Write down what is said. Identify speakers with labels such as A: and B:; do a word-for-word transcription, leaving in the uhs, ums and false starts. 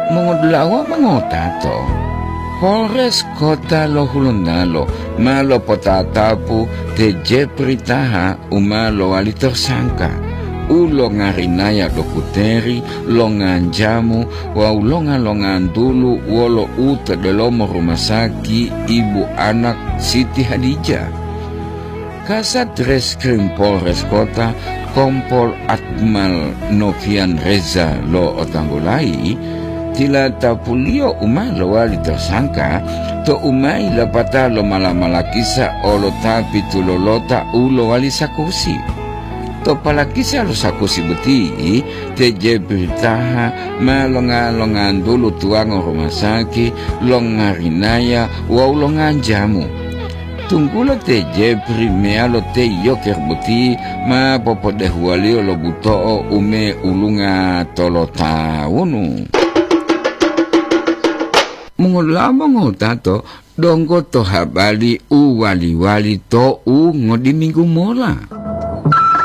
A: Mengudlawa mengotato. Polres Kota Lohulundalo malo potatapu teje peritaha umalo wali tersangka ulo ngarinaya dokuteri longan jamu wa ulongan longan dulu wolo uta delomo rumah sakit ibu anak Siti Hadijah. Kasat Reskrim Polres Kota Kompol Akmal Novian Reza lo otanggulai tila tapulio umalo wali tersangka to umai lapata lo malamalakisa olo tapi tulolota ulo wali sakusi to palakisa lo sakusi beti teje beritaha malongan-longan dulu tuang rumah sakit longarinaya wa ulongan jamu tunggulo teje primea lo te yoker beti ma popode hualio lo buto ume ulunga tolota unu. Mengulama ngotato donggo to habali u wali-wali to u ngodi minggu mola.